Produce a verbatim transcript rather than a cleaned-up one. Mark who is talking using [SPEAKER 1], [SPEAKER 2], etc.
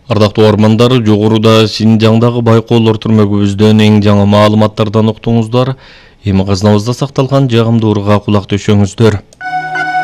[SPEAKER 1] Ардактуу ормандар, жогоруда Синжаңдагы байкоолор түрмөгүбүздөн эң жаңы маалыматтардан уктуңуздар. Эми казнабызда сакталган жагымдуу урга кулак төшөңүздөр.